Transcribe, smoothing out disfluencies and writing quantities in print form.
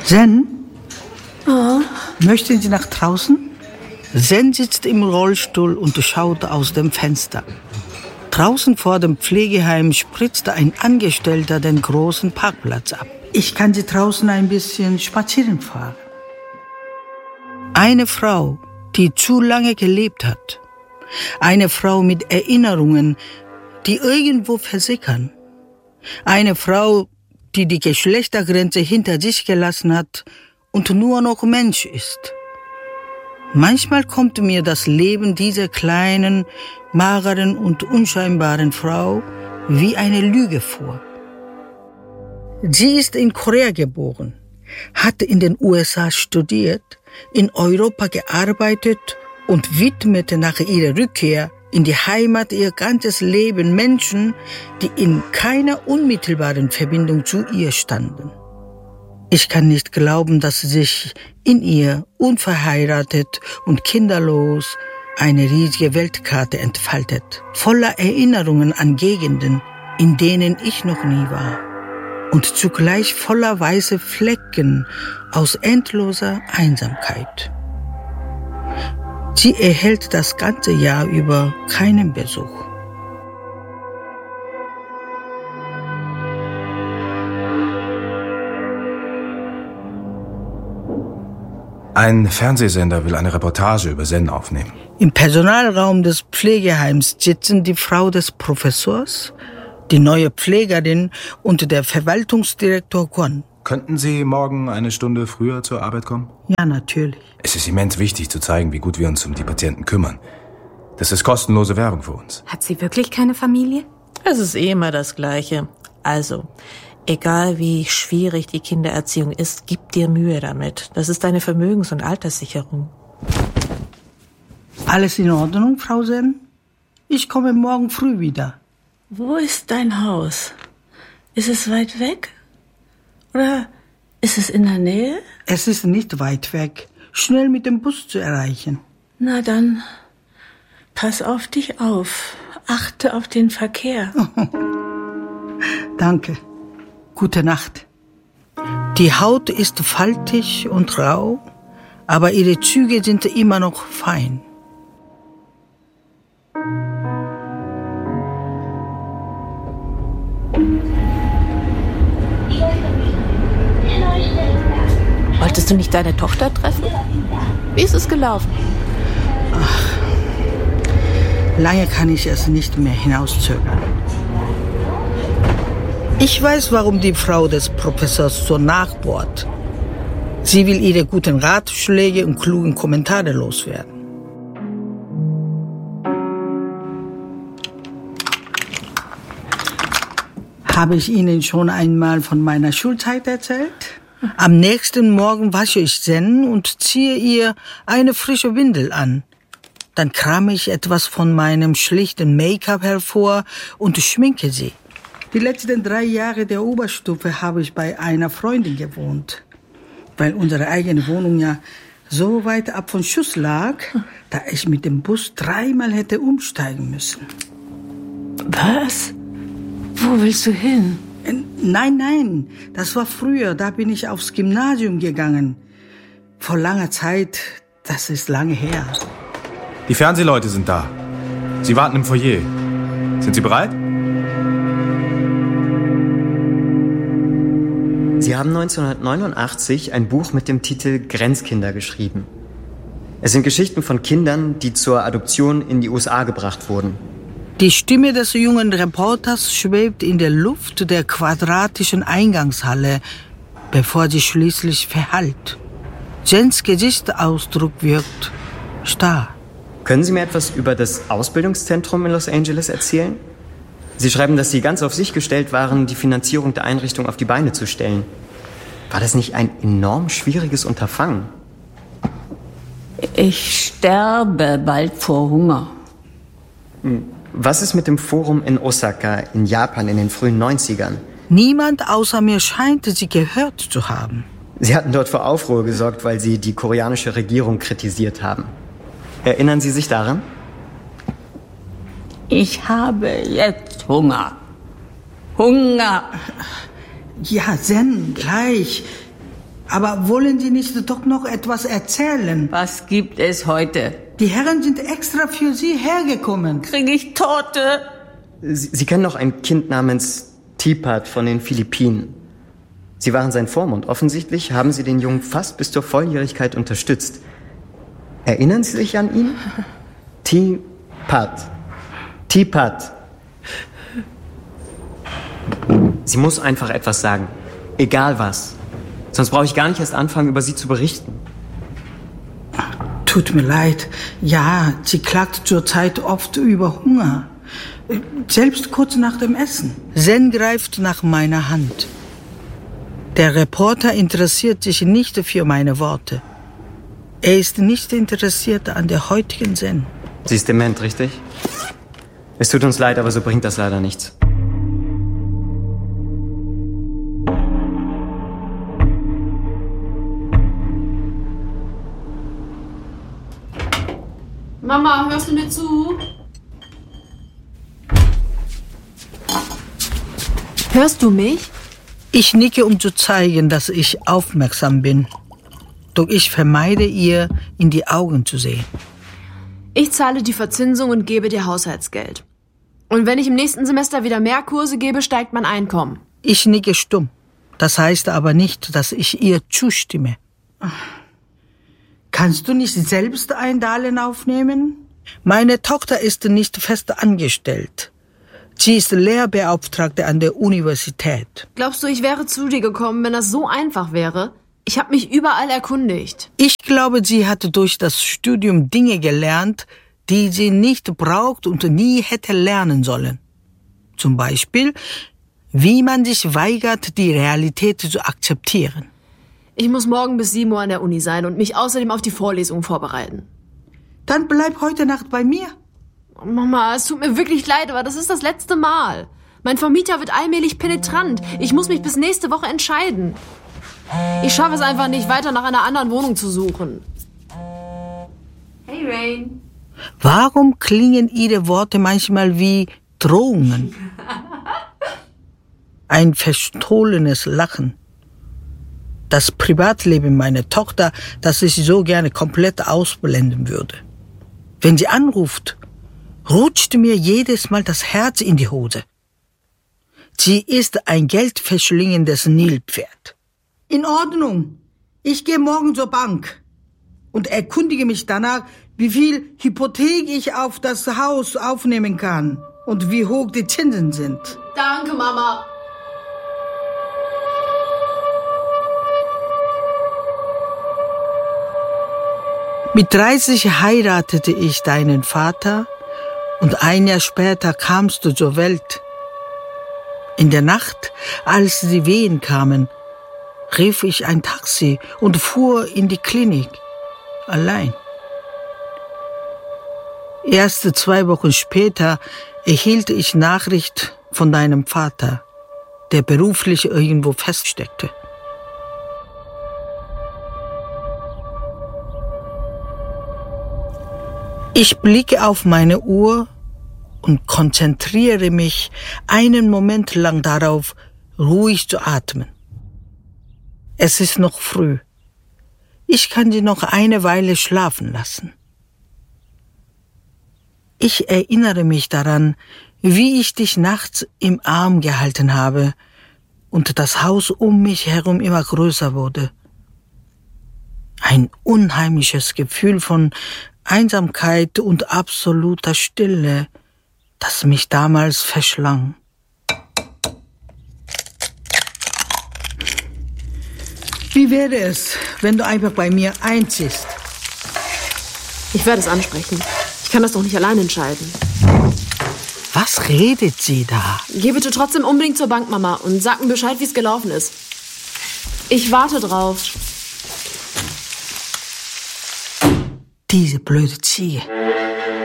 Zen? Oh. Möchten Sie nach draußen? Zen sitzt im Rollstuhl und schaut aus dem Fenster. Draußen vor dem Pflegeheim spritzte ein Angestellter den großen Parkplatz ab. Ich kann Sie draußen ein bisschen spazieren fahren. Eine Frau, die zu lange gelebt hat. Eine Frau mit Erinnerungen, die irgendwo versickern. Eine Frau, die die Geschlechtergrenze hinter sich gelassen hat und nur noch Mensch ist. Manchmal kommt mir das Leben dieser kleinen, mageren und unscheinbaren Frau wie eine Lüge vor. Sie ist in Korea geboren, hat in den USA studiert, in Europa gearbeitet und widmete nach ihrer Rückkehr in die Heimat ihr ganzes Leben Menschen, die in keiner unmittelbaren Verbindung zu ihr standen. Ich kann nicht glauben, dass sich in ihr unverheiratet und kinderlos eine riesige Weltkarte entfaltet, voller Erinnerungen an Gegenden, in denen ich noch nie war, und zugleich voller weiße Flecken aus endloser Einsamkeit. Sie erhält das ganze Jahr über keinen Besuch. Ein Fernsehsender will eine Reportage über Zen aufnehmen. Im Personalraum des Pflegeheims sitzen die Frau des Professors, die neue Pflegerin und der Verwaltungsdirektor Kwon. Könnten Sie morgen eine Stunde früher zur Arbeit kommen? Ja, natürlich. Es ist immens wichtig zu zeigen, wie gut wir uns um die Patienten kümmern. Das ist kostenlose Werbung für uns. Hat sie wirklich keine Familie? Es ist immer das Gleiche. Also, egal wie schwierig die Kindererziehung ist, gib dir Mühe damit. Das ist deine Vermögens- und Alterssicherung. Alles in Ordnung, Frau Zen? Ich komme morgen früh wieder. Wo ist dein Haus? Ist es weit weg? Oder ist es in der Nähe? Es ist nicht weit weg. Schnell mit dem Bus zu erreichen. Na dann, pass auf dich auf. Achte auf den Verkehr. Danke. Gute Nacht. Die Haut ist faltig und rau, aber ihre Züge sind immer noch fein. Wolltest du nicht deine Tochter treffen? Wie ist es gelaufen? Ach, lange kann ich es nicht mehr hinauszögern. Ich weiß, warum die Frau des Professors so nachbohrt. Sie will ihre guten Ratschläge und klugen Kommentare loswerden. Habe ich Ihnen schon einmal von meiner Schulzeit erzählt? Am nächsten Morgen wasche ich Zen und ziehe ihr eine frische Windel an. Dann krame ich etwas von meinem schlichten Make-up hervor und schminke sie. Die letzten 3 Jahre der Oberstufe habe ich bei einer Freundin gewohnt. Weil unsere eigene Wohnung ja so weit ab von Schuss lag, da ich mit dem Bus 3-mal hätte umsteigen müssen. Was? Wo willst du hin? Nein, das war früher, da bin ich aufs Gymnasium gegangen. Vor langer Zeit, das ist lange her. Die Fernsehleute sind da. Sie warten im Foyer. Sind Sie bereit? Sie haben 1989 ein Buch mit dem Titel Grenzkinder geschrieben. Es sind Geschichten von Kindern, die zur Adoption in die USA gebracht wurden. Die Stimme des jungen Reporters schwebt in der Luft der quadratischen Eingangshalle, bevor sie schließlich verhallt. Zens Gesichtsausdruck wirkt starr. Können Sie mir etwas über das Ausbildungszentrum in Los Angeles erzählen? Sie schreiben, dass Sie ganz auf sich gestellt waren, die Finanzierung der Einrichtung auf die Beine zu stellen. War das nicht ein enorm schwieriges Unterfangen? Ich sterbe bald vor Hunger. Was ist mit dem Forum in Osaka in Japan in den frühen 90ern? Niemand außer mir scheint sie gehört zu haben. Sie hatten dort für Aufruhr gesorgt, weil Sie die koreanische Regierung kritisiert haben. Erinnern Sie sich daran? Ich habe jetzt Hunger. Hunger! Ja, Zen, gleich. Aber wollen Sie nicht doch noch etwas erzählen? Was gibt es heute? Die Herren sind extra für Sie hergekommen. Krieg ich Torte? Sie kennen noch ein Kind namens Teapot von den Philippinen. Sie waren sein Vormund. Offensichtlich haben Sie den Jungen fast bis zur Volljährigkeit unterstützt. Erinnern Sie sich an ihn? Teapot. Teapot. Sie muss einfach etwas sagen. Egal was. Sonst brauche ich gar nicht erst anfangen, über Sie zu berichten. Tut mir leid. Ja, sie klagt zurzeit oft über Hunger. Selbst kurz nach dem Essen. Zen greift nach meiner Hand. Der Reporter interessiert sich nicht für meine Worte. Er ist nicht interessiert an der heutigen Zen. Sie ist dement, richtig? Es tut uns leid, aber so bringt das leider nichts. Mama, hörst du mir zu? Hörst du mich? Ich nicke, um zu zeigen, dass ich aufmerksam bin. Doch ich vermeide, ihr in die Augen zu sehen. Ich zahle die Verzinsung und gebe dir Haushaltsgeld. Und wenn ich im nächsten Semester wieder mehr Kurse gebe, steigt mein Einkommen. Ich nicke stumm. Das heißt aber nicht, dass ich ihr zustimme. Kannst du nicht selbst ein Darlehen aufnehmen? Meine Tochter ist nicht fest angestellt. Sie ist Lehrbeauftragte an der Universität. Glaubst du, ich wäre zu dir gekommen, wenn das so einfach wäre? Ich habe mich überall erkundigt. Ich glaube, sie hat durch das Studium Dinge gelernt, die sie nicht braucht und nie hätte lernen sollen. Zum Beispiel, wie man sich weigert, die Realität zu akzeptieren. Ich muss morgen bis 7 Uhr an der Uni sein und mich außerdem auf die Vorlesung vorbereiten. Dann bleib heute Nacht bei mir. Mama, es tut mir wirklich leid, aber das ist das letzte Mal. Mein Vermieter wird allmählich penetrant. Ich muss mich bis nächste Woche entscheiden. Ich schaffe es einfach nicht, weiter nach einer anderen Wohnung zu suchen. Hey, Rain. Warum klingen ihre Worte manchmal wie Drohungen? Ein verstohlenes Lachen. Das Privatleben meiner Tochter, das ich so gerne komplett ausblenden würde. Wenn sie anruft, rutscht mir jedes Mal das Herz in die Hose. Sie ist ein geldverschlingendes Nilpferd. In Ordnung. Ich gehe morgen zur Bank und erkundige mich danach, wie viel Hypothek ich auf das Haus aufnehmen kann und wie hoch die Zinsen sind. Danke, Mama. Mit 30 heiratete ich deinen Vater und ein Jahr später kamst du zur Welt. In der Nacht, als die Wehen kamen, rief ich ein Taxi und fuhr in die Klinik, allein. Erst 2 Wochen später erhielt ich Nachricht von deinem Vater, der beruflich irgendwo feststeckte. Ich blicke auf meine Uhr und konzentriere mich einen Moment lang darauf, ruhig zu atmen. Es ist noch früh. Ich kann sie noch eine Weile schlafen lassen. Ich erinnere mich daran, wie ich dich nachts im Arm gehalten habe und das Haus um mich herum immer größer wurde. Ein unheimliches Gefühl von Einsamkeit und absoluter Stille, das mich damals verschlang. Wie wäre es, wenn du einfach bei mir einziehst? Ich werde es ansprechen. Ich kann das doch nicht allein entscheiden. Was redet sie da? Geh bitte trotzdem unbedingt zur Bank, Mama, und sag mir Bescheid, wie es gelaufen ist. Ich warte drauf. Diese blöde Ziege.